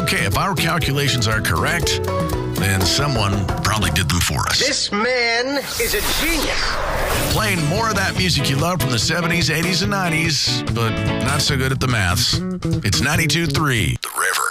Okay, if our calculations are correct, then someone probably did them for us. This man is a genius. Playing more of that music you loved from the 70s, 80s, and 90s, but not so good at the maths. It's 92.3 The River.